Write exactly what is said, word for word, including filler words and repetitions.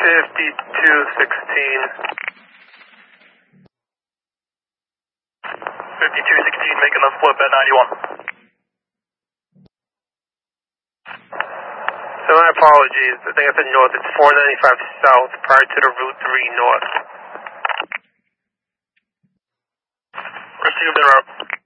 fifty-two sixteen. fifty-two sixteen, making a flip at ninety-one. So my apologies, I think I said north, it's four ninety-five south prior to the Route three north. Received en route.